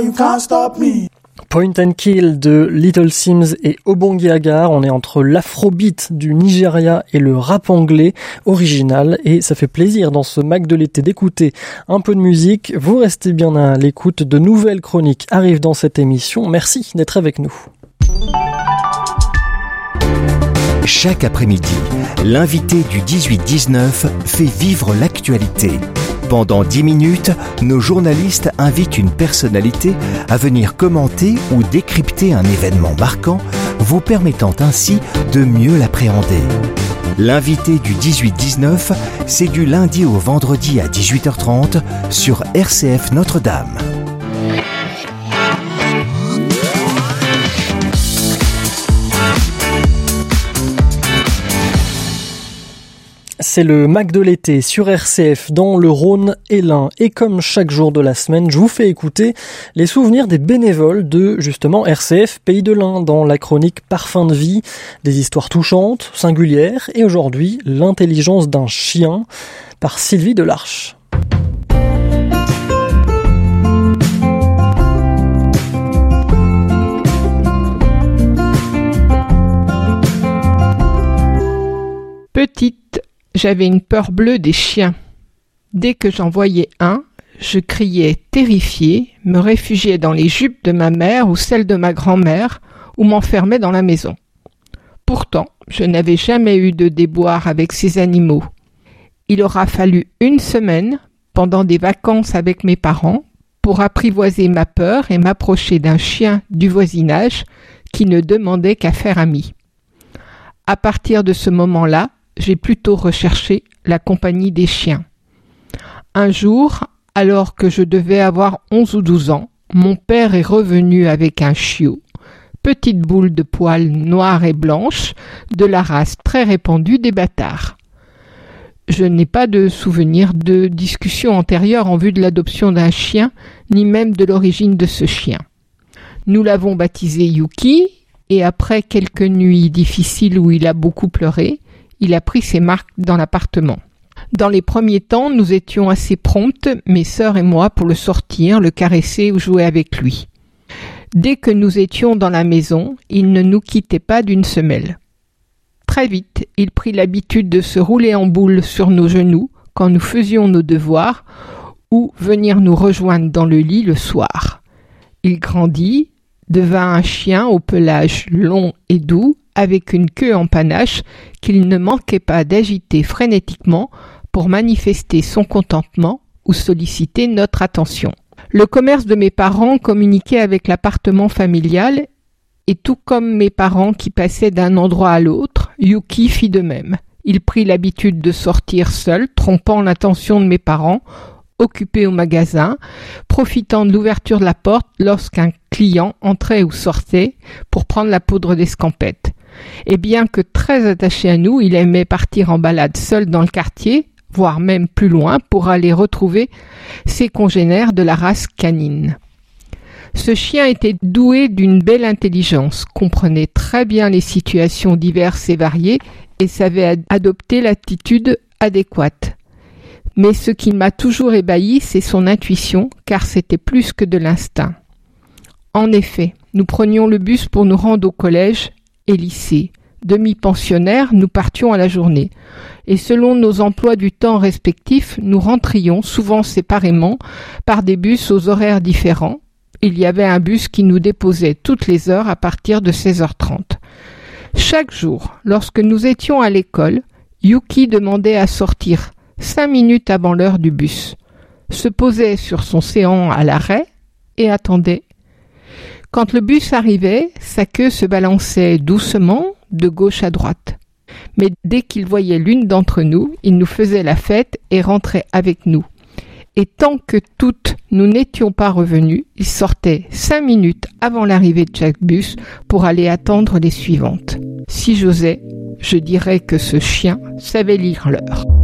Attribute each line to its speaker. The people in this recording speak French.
Speaker 1: you can't stop me.
Speaker 2: Point and Kill de Little Simz et Obongi Agar. On est entre l'afrobeat du Nigeria et le rap anglais original et ça fait plaisir dans ce Mac de l'été d'écouter un peu de musique. Vous restez bien à l'écoute, de nouvelles chroniques arrivent dans cette émission. Merci d'être avec nous.
Speaker 3: Chaque après-midi, l'invité du 18-19 fait vivre l'actualité. Pendant 10 minutes, nos journalistes invitent une personnalité à venir commenter ou décrypter un événement marquant, vous permettant ainsi de mieux l'appréhender. L'invité du 18-19, c'est du lundi au vendredi à 18h30 sur RCF Notre-Dame.
Speaker 2: C'est le Mac de l'été sur RCF dans le Rhône et l'Ain. Et comme chaque jour de la semaine, je vous fais écouter les souvenirs des bénévoles de justement RCF Pays de l'Ain dans la chronique Parfum de vie. Des histoires touchantes, singulières et aujourd'hui, l'intelligence d'un chien par Sylvie Delarche.
Speaker 4: Petite, j'avais une peur bleue des chiens. Dès que j'en voyais un, je criais terrifiée, me réfugiais dans les jupes de ma mère ou celles de ma grand-mère ou m'enfermais dans la maison. Pourtant, je n'avais jamais eu de déboire avec ces animaux. Il aura fallu 1 semaine, pendant des vacances avec mes parents, pour apprivoiser ma peur et m'approcher d'un chien du voisinage qui ne demandait qu'à faire ami. À partir de ce moment-là, j'ai plutôt recherché la compagnie des chiens. Un jour, alors que je devais avoir 11 ou 12 ans, mon père est revenu avec un chiot, petite boule de poils noire et blanche, de la race très répandue des bâtards. Je n'ai pas de souvenir de discussion antérieure en vue de l'adoption d'un chien, ni même de l'origine de ce chien. Nous l'avons baptisé Yuki, et après quelques nuits difficiles où il a beaucoup pleuré, il a pris ses marques dans l'appartement. Dans les premiers temps, nous étions assez promptes, mes sœurs et moi, pour le sortir, le caresser ou jouer avec lui. Dès que nous étions dans la maison, il ne nous quittait pas d'une semelle. Très vite, il prit l'habitude de se rouler en boule sur nos genoux quand nous faisions nos devoirs ou venir nous rejoindre dans le lit le soir. Il grandit, devint un chien au pelage long et doux, avec une queue en panache qu'il ne manquait pas d'agiter frénétiquement pour manifester son contentement ou solliciter notre attention. Le commerce de mes parents communiquait avec l'appartement familial et tout comme mes parents qui passaient d'un endroit à l'autre, Yuki fit de même. Il prit l'habitude de sortir seul, trompant l'attention de mes parents, occupé au magasin, profitant de l'ouverture de la porte lorsqu'un client entrait ou sortait pour prendre la poudre d'escampette. Et bien que très attaché à nous, il aimait partir en balade seul dans le quartier, voire même plus loin, pour aller retrouver ses congénères de la race canine. Ce chien était doué d'une belle intelligence, comprenait très bien les situations diverses et variées et savait adopter l'attitude adéquate. Mais ce qui m'a toujours ébahi, c'est son intuition, car c'était plus que de l'instinct. En effet, nous prenions le bus pour nous rendre au collège et lycée. Demi-pensionnaires, nous partions à la journée. Et selon nos emplois du temps respectifs, nous rentrions, souvent séparément, par des bus aux horaires différents. Il y avait un bus qui nous déposait toutes les heures à partir de 16h30. Chaque jour, lorsque nous étions à l'école, Yuki demandait à sortir 5 minutes avant l'heure du bus, se posait sur son séant à l'arrêt et attendait. Quand le bus arrivait, sa queue se balançait doucement de gauche à droite. Mais dès qu'il voyait l'une d'entre nous, il nous faisait la fête et rentrait avec nous. Et tant que toutes nous n'étions pas revenues, il sortait 5 minutes avant l'arrivée de chaque bus pour aller attendre les suivantes. Si j'osais, je dirais que ce chien savait lire l'heure.